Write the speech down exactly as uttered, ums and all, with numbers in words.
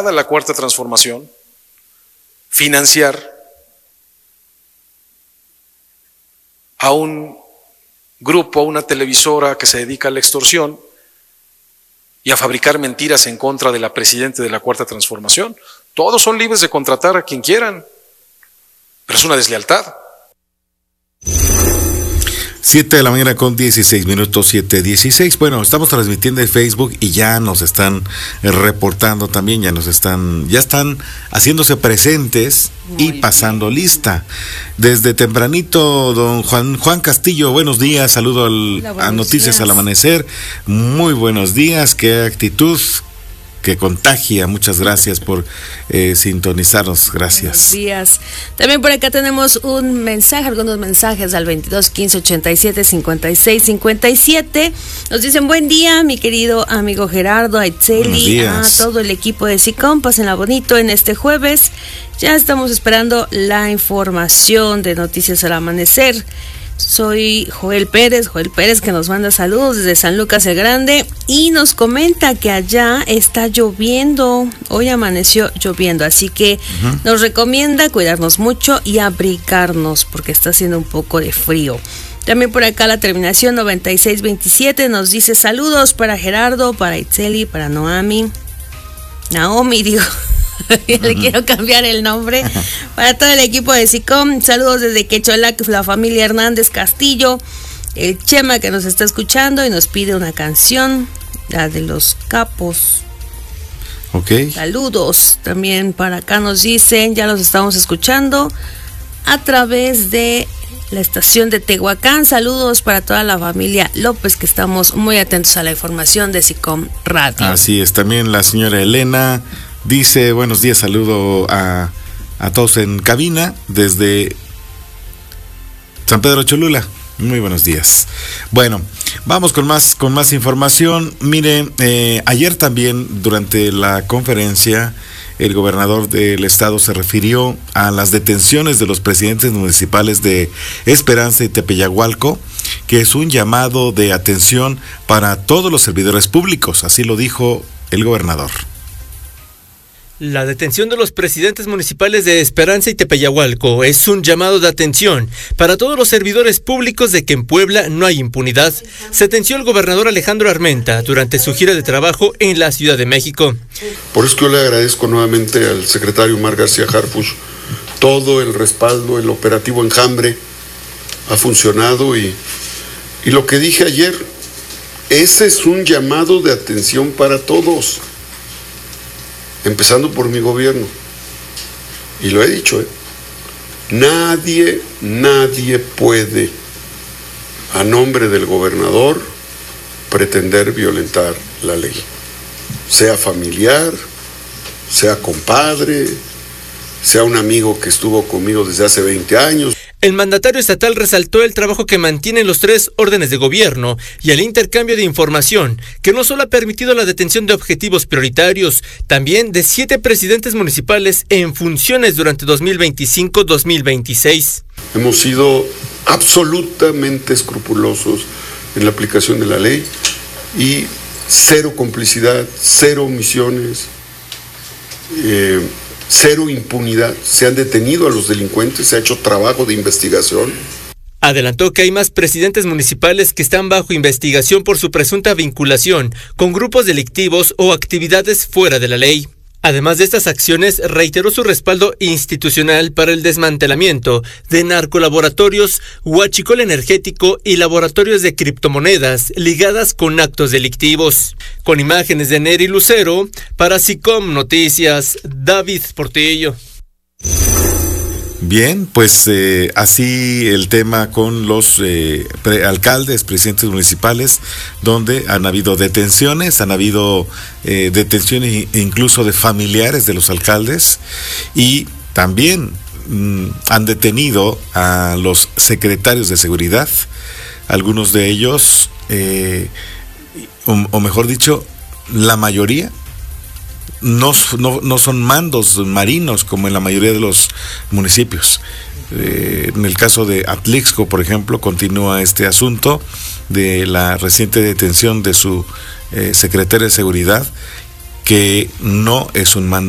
entidad a la Cuarta Transformación financiar a un grupo, a una televisora que se dedica a la extorsión y a fabricar mentiras en contra de la presidenta de la Cuarta Transformación. Todos son libres de contratar a quien quieran, pero es una deslealtad. Siete de la mañana con dieciséis minutos, siete dieciséis. Bueno, estamos transmitiendo en Facebook y ya nos están reportando también, ya nos están, ya están haciéndose presentes Muy y pasando bien. lista. Desde tempranito, don Juan Juan Castillo, buenos días, saludo al, Hola, a Noticias días. al Amanecer. Muy buenos días, qué actitud que contagia. Muchas gracias por eh, sintonizarnos. Gracias. Buenos días. También por acá tenemos un mensaje, algunos mensajes al veintidós quince ochenta y siete cincuenta y seis cincuenta y siete. Nos dicen buen día, mi querido amigo Gerardo, a Itzeli, a todo el equipo de SICOM. Pásenla bonito en este jueves. Ya estamos esperando la información de Noticias al Amanecer. Soy Joel Pérez, Joel Pérez que nos manda saludos desde San Lucas el Grande y nos comenta que allá está lloviendo, hoy amaneció lloviendo, así que uh-huh. nos recomienda cuidarnos mucho y abrigarnos porque está haciendo un poco de frío. También por acá la terminación noventa y seis veintisiete nos dice saludos para Gerardo, para Itzeli, para Noami, Naomi digo. Le uh-huh. quiero cambiar el nombre. Para todo el equipo de SICOM, saludos desde Quecholac, la familia Hernández Castillo, el Chema que nos está escuchando y nos pide una canción, la de Los Capos. Ok. Saludos. También para acá nos dicen, ya los estamos escuchando a través de la estación de Tehuacán. Saludos para toda la familia López, que estamos muy atentos a la información de SICOM Radio. Así es, también la señora Elena dice, buenos días, saludo a, a todos en cabina desde San Pedro Cholula. Muy buenos días. Bueno, vamos con más, con más información. Mire, eh, ayer también durante la conferencia el gobernador del estado se refirió a las detenciones de los presidentes municipales de Esperanza y Tepeyagualco, que es un llamado de atención para todos los servidores públicos, así lo dijo el gobernador. La detención de los presidentes municipales de Esperanza y Tepeyagualco es un llamado de atención para todos los servidores públicos de que en Puebla no hay impunidad, sentenció el gobernador Alejandro Armenta durante su gira de trabajo en la Ciudad de México. Por eso que yo le agradezco nuevamente al secretario Omar García Harfuch todo el respaldo, el operativo Enjambre ha funcionado y, y lo que dije ayer, ese es un llamado de atención para todos. Empezando por mi gobierno, y lo he dicho, ¿eh? nadie, nadie puede, a nombre del gobernador, pretender violentar la ley, sea familiar, sea compadre, sea un amigo que estuvo conmigo desde hace veinte años. El mandatario estatal resaltó el trabajo que mantienen los tres órdenes de gobierno y el intercambio de información, que no solo ha permitido la detención de objetivos prioritarios, también de siete presidentes municipales en funciones durante dos mil veinticinco dos mil veintiséis. Hemos sido absolutamente escrupulosos en la aplicación de la ley y cero complicidad, cero omisiones, eh, cero impunidad. Se han detenido a los delincuentes, se ha hecho trabajo de investigación. Adelantó que hay más presidentes municipales que están bajo investigación por su presunta vinculación con grupos delictivos o actividades fuera de la ley. Además de estas acciones, reiteró su respaldo institucional para el desmantelamiento de narcolaboratorios, huachicol energético y laboratorios de criptomonedas ligadas con actos delictivos. Con imágenes de Neri Lucero, para SICOM Noticias, David Portillo. Bien, pues eh, así el tema con los eh, pre- alcaldes, presidentes municipales, donde han habido detenciones, han habido eh, detenciones incluso de familiares de los alcaldes y también mm, han detenido a los secretarios de seguridad, algunos de ellos, eh, o, o mejor dicho, la mayoría, No, no, no son mandos marinos como en la mayoría de los municipios. Eh, en el caso de Atlixco, por ejemplo, continúa este asunto de la reciente detención de su eh, secretaria de seguridad, que no es un mando